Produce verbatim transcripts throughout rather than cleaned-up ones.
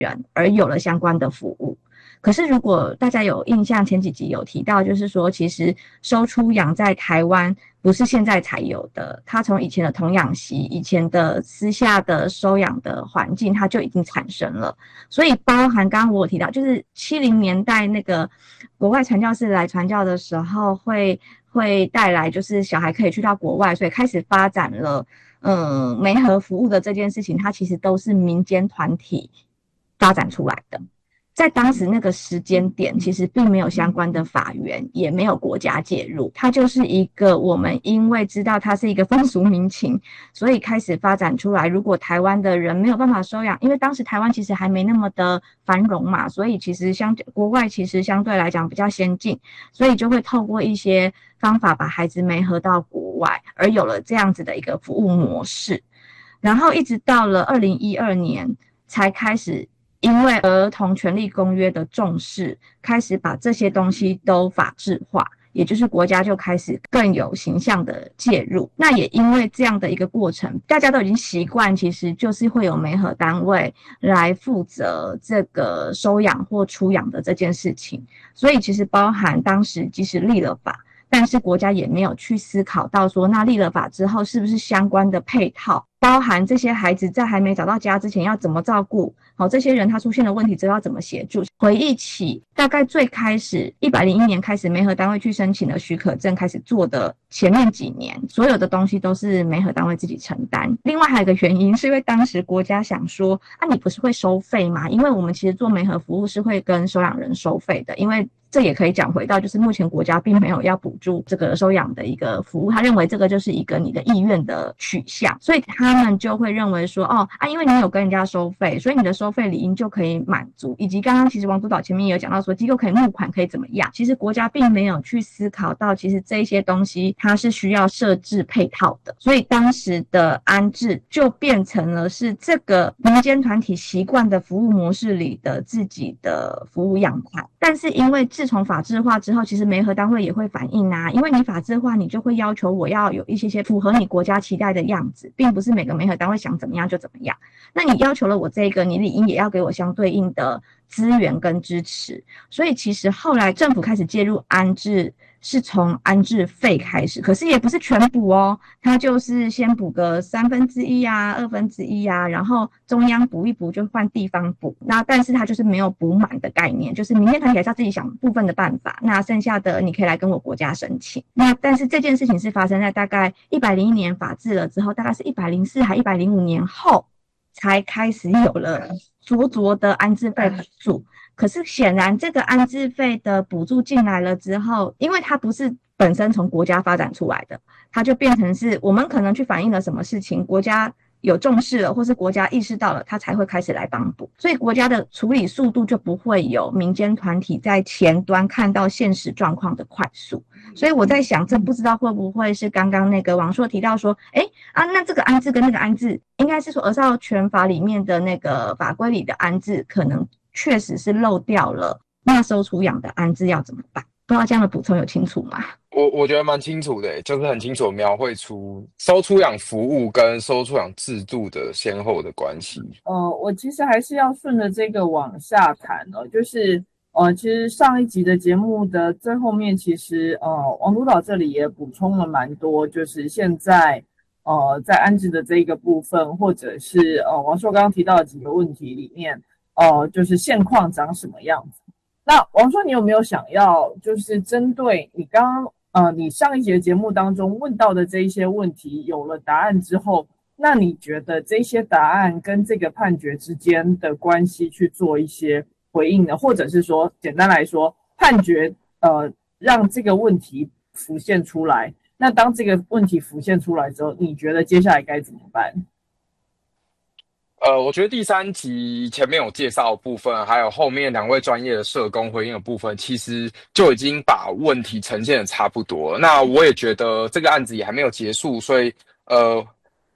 人而有了相关的服务。可是如果大家有印象，前几集有提到，就是说其实收出养在台湾不是现在才有的，它从以前的童养媳，以前的私下的收养的环境，它就已经产生了。所以包含刚刚我有提到，就是七零年代那个国外传教士来传教的时候，会会带来就是小孩可以去到国外，所以开始发展了嗯媒合服务的这件事情，它其实都是民间团体发展出来的。在当时那个时间点，其实并没有相关的法源，也没有国家介入，它就是一个我们因为知道它是一个风俗民情，所以开始发展出来。如果台湾的人没有办法收养，因为当时台湾其实还没那么的繁荣嘛，所以其实相国外其实相对来讲比较先进，所以就会透过一些方法把孩子媒合到国外，而有了这样子的一个服务模式。然后一直到了二零一二年才开始。因为儿童权利公约的重视，开始把这些东西都法制化，也就是国家就开始更有形象的介入。那也因为这样的一个过程，大家都已经习惯，其实就是会有媒合单位来负责这个收养或出养的这件事情。所以其实包含当时即使立了法，但是国家也没有去思考到说，那立了法之后是不是相关的配套，包含这些孩子在还没找到家之前要怎么照顾，好，这些人他出现了问题之后要怎么协助。回忆起大概最开始一百零一年开始媒合单位去申请了许可证开始做的前面几年，所有的东西都是媒合单位自己承担。另外还有一个原因是因为当时国家想说，啊你不是会收费吗？因为我们其实做媒合服务是会跟收养人收费的，因为这也可以讲回到，就是目前国家并没有要补助这个收养的一个服务，他认为这个就是一个你的意愿的取向，所以他们就会认为说，哦啊，因为你有跟人家收费，所以你的收费理应就可以满足。以及刚刚其实王督导前面也有讲到说，机构可以募款可以怎么样，其实国家并没有去思考到，其实这些东西它是需要设置配套的，所以当时的安置就变成了是这个民间团体习惯的服务模式里的自己的服务样态。但是因为自从法制化之后，其实媒合单位也会反映啊，因为你法制化，你就会要求我要有一些些符合你国家期待的样子，并不是每个媒合单位想怎么样就怎么样。那你要求了我这个，你理应也要给我相对应的资源跟支持。所以其实后来政府开始介入安置，是从安置费开始，可是也不是全补哦，它就是先补个三分之一啊，二分之一啊，然后中央补一补就换地方补。那但是它就是没有补满的概念，就是民间团体还是要自己想部分的办法，那剩下的你可以来跟我国家申请。那但是这件事情是发生在大概一百零一年法制了之后，大概是一百零四还一百零五年后才开始有了灼灼的安置费补助。可是显然这个安置费的补助进来了之后，因为它不是本身从国家发展出来的，它就变成是我们可能去反映了什么事情，国家有重视了，或是国家意识到了，它才会开始来帮补。所以国家的处理速度就不会有民间团体在前端看到现实状况的快速。所以我在想，这不知道会不会是刚刚那个王硕提到说，诶啊，那这个安置跟那个安置，应该是说儿少权法里面的那个法规里的安置，可能确实是漏掉了，那收出养的安置要怎么办？不知道这样的补充有清楚吗？ 我我觉得蛮清楚的，就是很清楚地描绘出收出养服务跟收出养制度的先后的关系。 呃，我其实还是要顺着这个往下谈哦，就是呃，其实上一集的节目的最后面，其实呃，王督导这里也补充了蛮多，就是现在呃在安置的这个部分，或者是呃王硕刚刚提到的几个问题里面，呃，就是现况长什么样子。那王硕，你有没有想要就是针对你刚刚呃你上一节节目当中问到的这一些问题有了答案之后，那你觉得这些答案跟这个判决之间的关系去做一些回应呢？或者是说简单来说，判决呃让这个问题浮现出来，那当这个问题浮现出来之后，你觉得接下来该怎么办？ 呃，我觉得第三集前面有介绍的部分，还有后面两位专业的社工回应的部分，其实就已经把问题呈现的差不多了。那我也觉得这个案子也还没有结束，所以呃，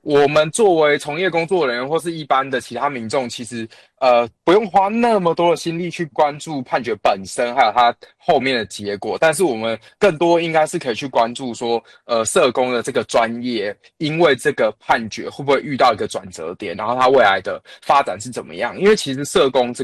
我们作为从业工作人员或是一般的其他民众，其实呃不用花那么多的心力去关注判决本身，还有它后面的结果，但是我们更多应该是可以去关注说，呃，社工的这个专业，因为这个判决会不会遇到一个转折点，然后它未来的发展是怎么样？因为其实社工这